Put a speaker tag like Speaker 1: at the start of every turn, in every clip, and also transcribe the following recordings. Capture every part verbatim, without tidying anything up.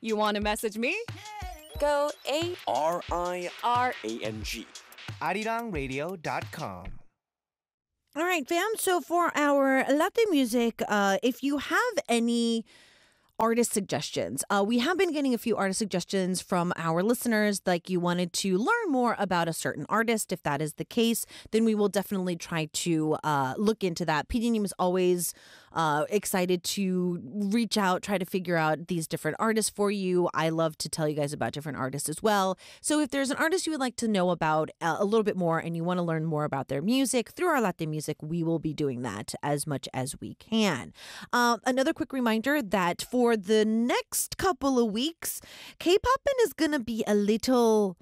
Speaker 1: You want to message me?
Speaker 2: Go A
Speaker 3: R I
Speaker 2: R
Speaker 3: A N G.
Speaker 4: arirang radio dot com.
Speaker 5: All right, fam. So for our Latte music, uh, if you have any artist suggestions, uh, we have been getting a few artist suggestions from our listeners. Like you wanted to learn more about a certain artist. If that is the case, then we will definitely try to uh, look into that. P D Nim is always uh, excited to reach out, try to figure out these different artists for you. I love to tell you guys about different artists as well. So if there's an artist you would like to know about uh, a little bit more and you want to learn more about their music through our Latte music, we will be doing that as much as we can. Uh, another quick reminder that for the next couple of weeks, K-Popin is going to be a little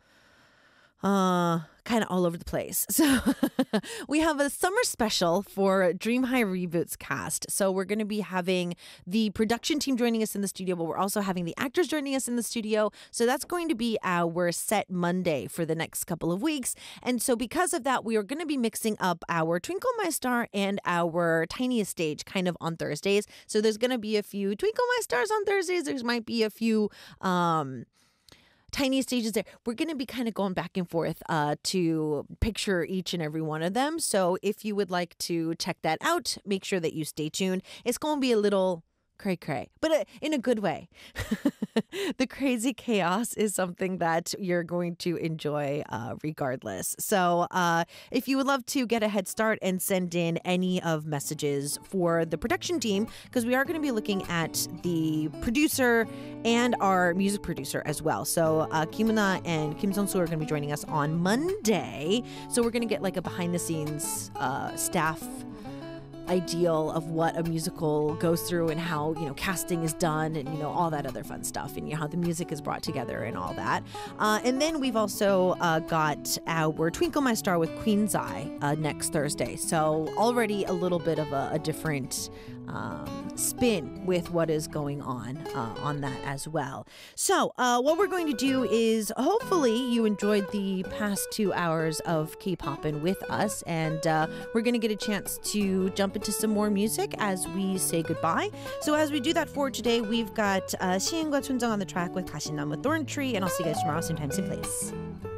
Speaker 5: uh kind of all over the place. So we have a summer special for Dream High Reboot's cast. So we're going to be having the production team joining us in the studio, but we're also having the actors joining us in the studio. So that's going to be our set Monday for the next couple of weeks. And so because of that, we are going to be mixing up our Twinkle My Star and our Tiniest Stage kind of on Thursdays. So there's going to be a few Twinkle My Stars on Thursdays. There might be a few um Tiny stages there. We're going to be kind of going back and forth uh, to picture each and every one of them. So if you would like to check that out, make sure that you stay tuned. It's going to be a little cray cray, but uh, in a good way. The crazy chaos is something that you're going to enjoy uh, regardless. So uh, if you would love to get a head start and send in any of messages for the production team, because we are going to be looking at the producer and our music producer as well. So uh, Kimuna and Kim Sung-soo are going to be joining us on Monday. So we're going to get like a behind the scenes uh, staff ideal of what a musical goes through and how, you know, casting is done and, you know, all that other fun stuff and, you know, how the music is brought together and all that. Uh, and then we've also uh, got our Twinkle My Star with Queen's Eye uh, next Thursday. So already a little bit of a, a different um, spin with what is going on uh, on that as well. So uh, what we're going to do is hopefully you enjoyed the past two hours of K-Popin' with us, and uh, we're going to get a chance to jump into some more music as we say goodbye. So as we do that for today, we've got uh, 시인과 춘정 on the track with 가시나무 Thorn Tree, and I'll see you guys tomorrow, same time, same place.